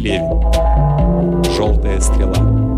Пелевин. «Желтая стрела».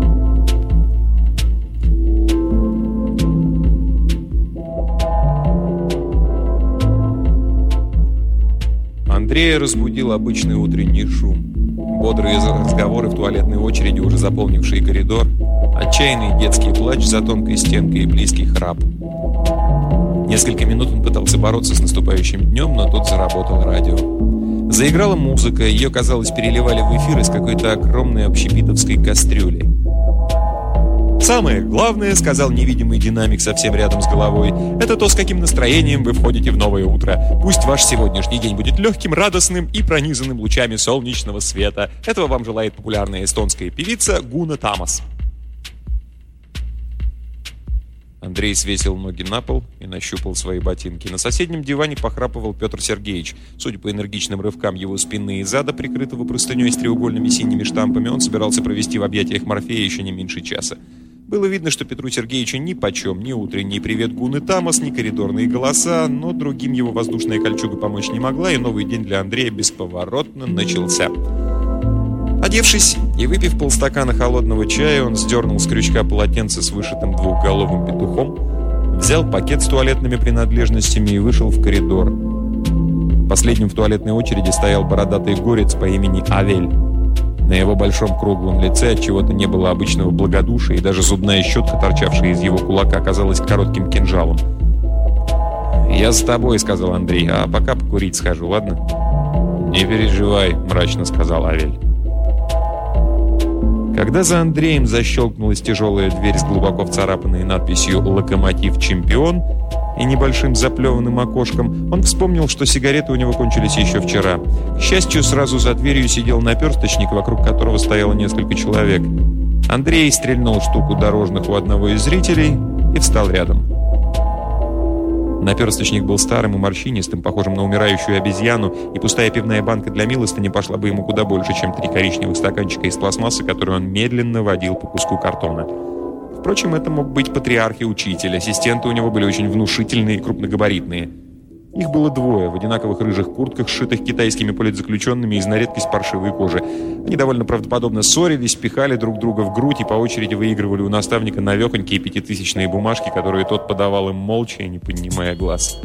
Андрея разбудил обычный утренний шум. Бодрые разговоры в туалетной очереди, уже заполнившие коридор, отчаянный детский плач за тонкой стенкой и близкий храп. Несколько минут он пытался бороться с наступающим днем, но тут заработало радио. Заиграла музыка, ее, казалось, переливали в эфир из какой-то огромной общепитовской кастрюли. «Самое главное, — сказал невидимый динамик совсем рядом с головой, — это то, с каким настроением вы входите в новое утро. Пусть ваш сегодняшний день будет легким, радостным и пронизанным лучами солнечного света. Этого вам желает популярная эстонская певица Гуна Тамас». Андрей свесил ноги на пол и нащупал свои ботинки. На соседнем диване похрапывал Петр Сергеевич. Судя по энергичным рывкам его спины и зада, прикрытого простыней с треугольными синими штампами, он собирался провести в объятиях Морфея еще не меньше часа. Было видно, что Петру Сергеевичу нипочем ни утренний привет Гуны Тамас, ни коридорные голоса, но другим его воздушная кольчуга помочь не могла, и новый день для Андрея бесповоротно начался. Одевшись и выпив полстакана холодного чая, он сдернул с крючка полотенце с вышитым двухголовым петухом, взял пакет с туалетными принадлежностями и вышел в коридор. Последним в туалетной очереди стоял бородатый горец по имени Авель. На его большом круглом лице отчего-то не было обычного благодушия, и даже зубная щетка, торчавшая из его кулака, оказалась коротким кинжалом. «Я за тобой», — сказал Андрей, — «а пока покурить схожу, ладно?» «Не переживай», — мрачно сказал Авель. Когда за Андреем защелкнулась тяжелая дверь с глубоко вцарапанной надписью «Локомотив Чемпион» и небольшим заплеванным окошком, он вспомнил, что сигареты у него кончились еще вчера. К счастью, сразу за дверью сидел наперсточник, вокруг которого стояло несколько человек. Андрей стрельнул штуку дорожных у одного из зрителей и встал рядом. Наперсточник был старым и морщинистым, похожим на умирающую обезьяну, и пустая пивная банка для милостыни пошла бы ему куда больше, чем 3 коричневых стаканчика из пластмассы, которые он медленно водил по куску картона. Впрочем, это мог быть патриарх и учитель. Ассистенты у него были очень внушительные и крупногабаритные. Их было 2 в одинаковых рыжих куртках, сшитых китайскими политзаключенными из на редкость паршивой кожи. Они довольно правдоподобно ссорились, пихали друг друга в грудь и по очереди выигрывали у наставника навехонькие 5000-тысячные бумажки, которые тот подавал им молча и не поднимая глаз.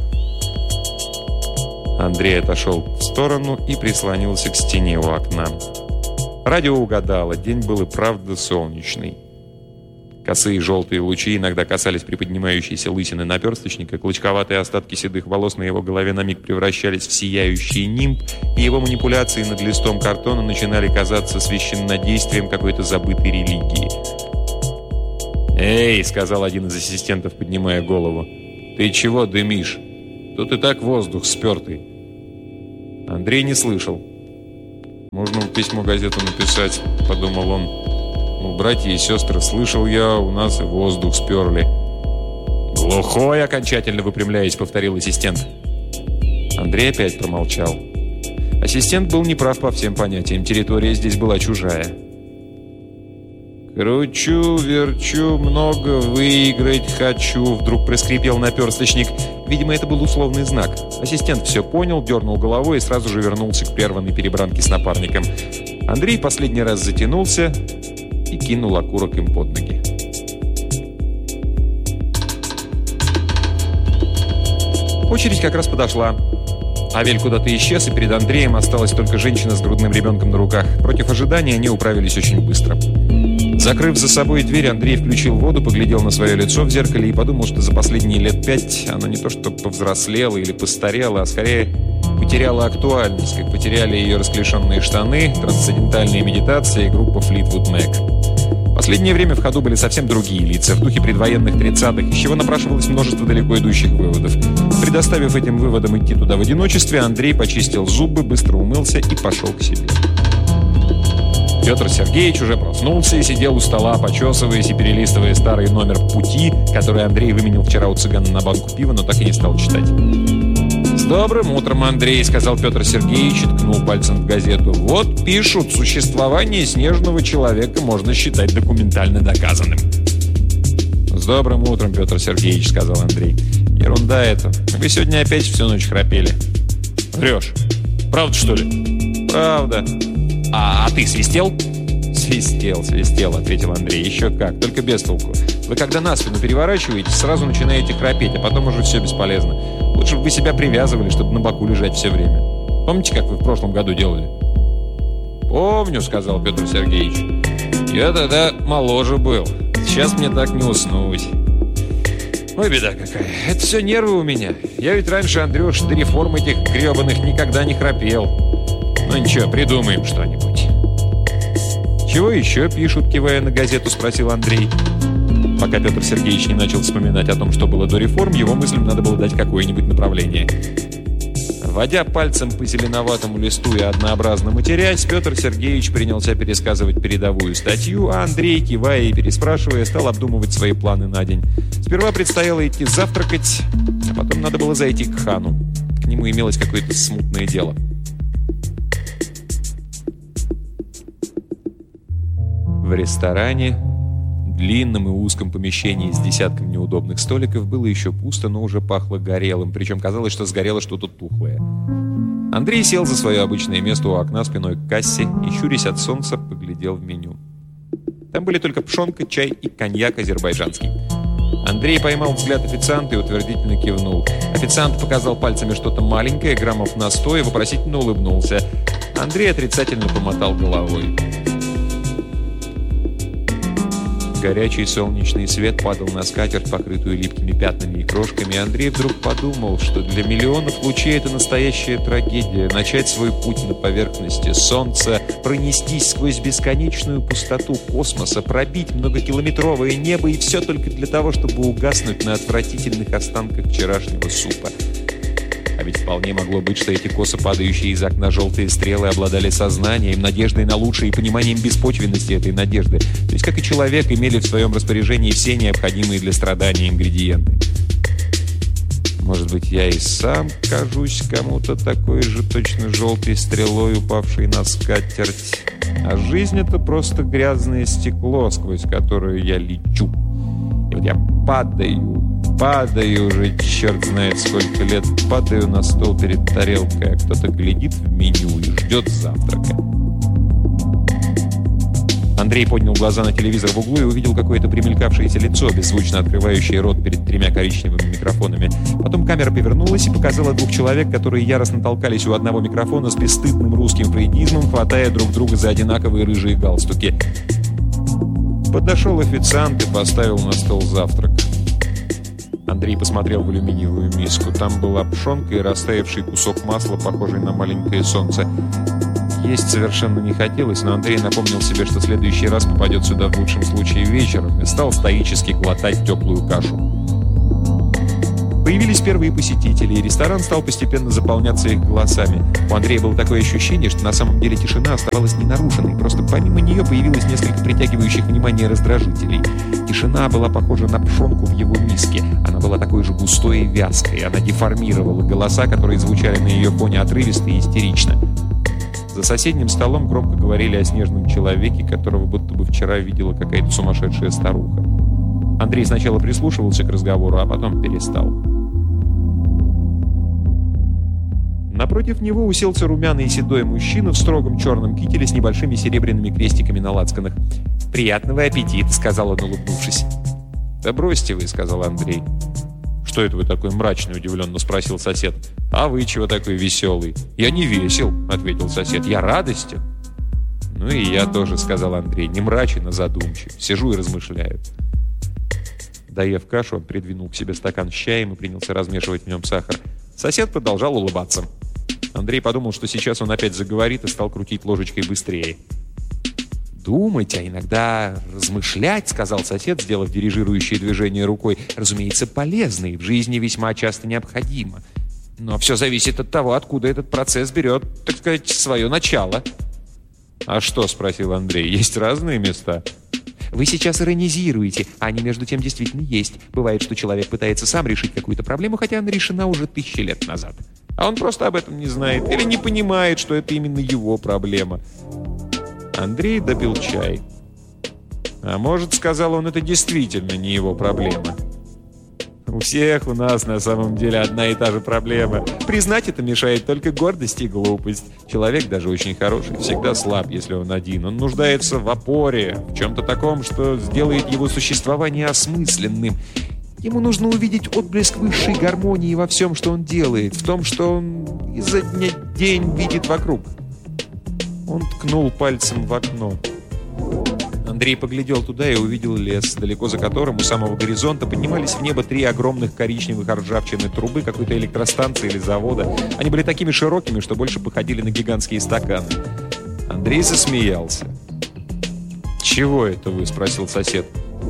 Андрей отошел в сторону и прислонился к стене у окна. Радио угадало, день был и правда солнечный. Косые желтые лучи иногда касались приподнимающейся лысины наперсточника, клочковатые остатки седых волос на его голове на миг превращались в сияющий нимб, и его манипуляции над листом картона начинали казаться священнодействием какой-то забытой религии. «Эй!» — сказал один из ассистентов, поднимая голову. «Ты чего дымишь? Тут и так воздух спертый». Андрей не слышал. «Можно в письмо газету написать», — подумал он. «Ну, братья и сестры, слышал я, у нас и воздух сперли». «Глухой!» — окончательно выпрямляясь, повторил ассистент. Андрей опять промолчал. Ассистент был неправ по всем понятиям, территория здесь была чужая. «Кручу, верчу, много выиграть хочу», — вдруг проскрипел наперсточник. Видимо, это был условный знак. Ассистент все понял, дернул головой и сразу же вернулся к прерванной перебранке с напарником. Андрей последний раз затянулся и кинул окурок им под ноги. Очередь как раз подошла. Авель куда-то исчез, и перед Андреем осталась только женщина с грудным ребенком на руках. Против ожидания они управились очень быстро. Закрыв за собой дверь, Андрей включил воду, поглядел на свое лицо в зеркале и подумал, что за последние лет 5 оно не то что повзрослело или постарело, а скорее потеряла актуальность, как потеряли ее расклешенные штаны, трансцендентальная медитация и группа Fleetwood Mac. В последнее время в ходу были совсем другие лица, в духе предвоенных 30-х, из чего напрашивалось множество далеко идущих выводов. Предоставив этим выводам идти туда в одиночестве, Андрей почистил зубы, быстро умылся и пошел к себе. Петр Сергеевич уже проснулся и сидел у стола, почесываясь и перелистывая старый номер «Пути», который Андрей выменил вчера у цыгана на банку пива, но так и не стал читать. «С добрым утром, Андрей», — сказал Петр Сергеевич и ткнул пальцем в газету. «Вот пишут, существование снежного человека можно считать документально доказанным». «С добрым утром, Петр Сергеевич», — сказал Андрей. «Ерунда это. Вы сегодня опять всю ночь храпели». «Врешь. Правда, что ли?» «Правда. А ты свистел?» «Свистел», — ответил Андрей. «Еще как, только без толку. Вы когда на спину переворачиваетесь, сразу начинаете храпеть, а потом уже все бесполезно. Лучше бы вы себя привязывали, чтобы на боку лежать все время. Помните, как вы в прошлом году делали?» «Помню», — сказал Петр Сергеевич. «Я тогда моложе был. Сейчас мне так не уснуть». «Ой, беда какая. Это все нервы у меня. Я ведь раньше, Андрюш, до реформ этих гребаных никогда не храпел. Ну ничего, придумаем что-нибудь». «Чего еще пишут?» — кивая на газету, спросил Андрей. Пока Петр Сергеевич не начал вспоминать о том, что было до реформ, его мыслям надо было дать какое-нибудь направление. Водя пальцем по зеленоватому листу и однообразно матерясь, Петр Сергеевич принялся пересказывать передовую статью, а Андрей, кивая и переспрашивая, стал обдумывать свои планы на день. Сперва предстояло идти завтракать, а потом надо было зайти к хану. К нему имелось какое-то смутное дело. В ресторане, длинном и узком помещении с десятком неудобных столиков, было еще пусто, но уже пахло горелым, причем казалось, что сгорело что-то тухлое. Андрей сел за свое обычное место у окна спиной к кассе и, щурясь от солнца, поглядел в меню. Там были только пшенка, чай и коньяк азербайджанский. Андрей поймал взгляд официанта и утвердительно кивнул. Официант показал пальцами что-то маленькое, граммов на 100, и вопросительно улыбнулся. Андрей отрицательно помотал головой. Горячий солнечный свет падал на скатерть, покрытую липкими пятнами и крошками, и Андрей вдруг подумал, что для миллионов лучей это настоящая трагедия — начать свой путь на поверхности солнца, пронестись сквозь бесконечную пустоту космоса, пробить многокилометровое небо, и все только для того, чтобы угаснуть на отвратительных останках вчерашнего супа. А ведь вполне могло быть, что эти косо падающие из окна желтые стрелы обладали сознанием, надеждой на лучшее и пониманием беспочвенности этой надежды. То есть, как и человек, имели в своем распоряжении все необходимые для страдания ингредиенты. Может быть, я и сам кажусь кому-то такой же точно желтой стрелой, упавшей на скатерть. А жизнь — это просто грязное стекло, сквозь которое я лечу. И вот я падаю уже, черт знает сколько лет, падаю на стол перед тарелкой, а кто-то глядит в меню и ждет завтрака. Андрей поднял глаза на телевизор в углу и увидел какое-то примелькавшееся лицо, беззвучно открывающее рот перед 3 коричневыми микрофонами. Потом камера повернулась и показала 2 человек, которые яростно толкались у одного микрофона с бесстыдным русским фрейдизмом, хватая друг друга за одинаковые рыжие галстуки. Подошел официант и поставил на стол завтрак. Андрей посмотрел в алюминиевую миску. Там была пшенка и растаявший кусок масла, похожий на маленькое солнце. Есть совершенно не хотелось, но Андрей напомнил себе, что в следующий раз попадет сюда в лучшем случае вечером, и стал стоически глотать теплую кашу. Появились первые посетители, и ресторан стал постепенно заполняться их голосами. У Андрея было такое ощущение, что на самом деле тишина оставалась ненарушенной, просто помимо нее появилось несколько притягивающих внимание раздражителей. Тишина была похожа на пшенку в его миске. Она была такой же густой и вязкой, она деформировала голоса, которые звучали на ее фоне отрывисто и истерично. За соседним столом громко говорили о снежном человеке, которого будто бы вчера видела какая-то сумасшедшая старуха. Андрей сначала прислушивался к разговору, а потом перестал. Напротив него уселся румяный и седой мужчина в строгом черном кителе с небольшими серебряными крестиками на лацканах. «Приятного аппетита», — сказал он, улыбнувшись. «Да бросьте вы», — сказал Андрей. «Что это вы такой мрачный?» — удивленно спросил сосед. «А вы чего такой веселый?» «Я не весел», — ответил сосед. «Я радостен». «Ну и я тоже», — сказал Андрей. «Не мрачен, а задумчив. Сижу и размышляю». Доев кашу, он придвинул к себе стакан с чаем и принялся размешивать в нем сахар. Сосед продолжал улыбаться. Андрей подумал, что сейчас он опять заговорит, и стал крутить ложечкой быстрее. «Думать, а иногда размышлять», — сказал сосед, сделав дирижирующее движение рукой, «разумеется, полезно и в жизни весьма часто необходимо. Но все зависит от того, откуда этот процесс берет, так сказать, свое начало». «А что?» — спросил Андрей. «Есть разные места?» «Вы сейчас иронизируете, а они между тем действительно есть. Бывает, что человек пытается сам решить какую-то проблему, хотя она решена уже 1000 лет назад. А он просто об этом не знает или не понимает, что это именно его проблема». Андрей допил чай. «А может, — сказал он, — это действительно не его проблема». У всех у нас на самом деле одна и та же проблема. Признать это мешает только гордость и глупость. Человек, даже очень хороший, всегда слаб, если он один. Он нуждается в опоре, в чем-то таком, что сделает его существование осмысленным. Ему нужно увидеть отблеск высшей гармонии во всем, что он делает, в том, что он изо дня в день видит вокруг. Он ткнул пальцем в окно. Андрей поглядел туда и увидел лес, далеко за которым у самого горизонта поднимались в небо 3 огромных коричневых ржавчины трубы какой-то электростанции или завода. Они были такими широкими, что больше походили на гигантские стаканы. Андрей засмеялся. «Чего это вы?» – спросил сосед.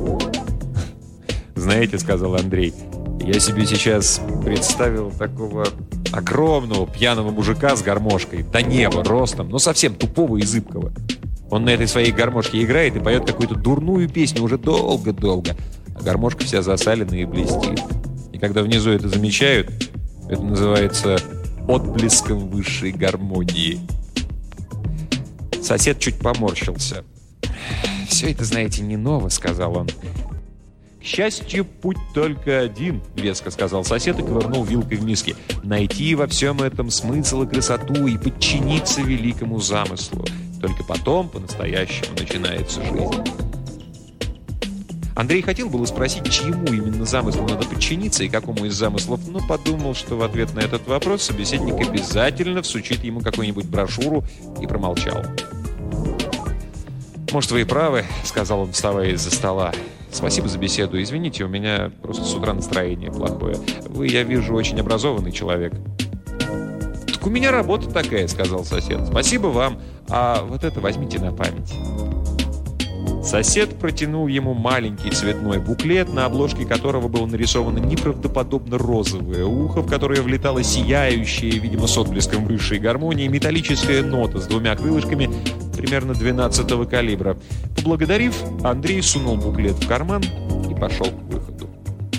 «Знаете, — сказал Андрей, — я себе сейчас представил такого огромного пьяного мужика с гармошкой, до неба ростом, но совсем тупого и зыбкого. Он на этой своей гармошке играет и поет какую-то дурную песню уже долго-долго, а гармошка вся засалена и блестит. И когда внизу это замечают, это называется отблеском высшей гармонии». Сосед чуть поморщился. «Все это, знаете, не ново, — сказал он. «К счастью, путь только один, — веско сказал сосед и ковырнул вилкой в миске. Найти во всем этом смысл и красоту и подчиниться великому замыслу. Только потом по-настоящему начинается жизнь». Андрей хотел было спросить, чьему именно замыслу надо подчиниться и какому из замыслов, но подумал, что в ответ на этот вопрос собеседник обязательно всучит ему какую-нибудь брошюру, и промолчал. «Может, вы и правы, — сказал он, вставая из-за стола. Спасибо за беседу. Извините, у меня просто с утра настроение плохое. Вы, я вижу, очень образованный человек». «Так у меня работа такая, — сказал сосед. Спасибо вам. А вот это возьмите на память». Сосед протянул ему маленький цветной буклет, на обложке которого было нарисовано неправдоподобно розовое ухо, в которое влетала сияющая, видимо, с отблеском высшей гармонии, металлическая нота с 2 крылышками примерно 12-го калибра. Поблагодарив, Андрей сунул буклет в карман и пошел к выходу.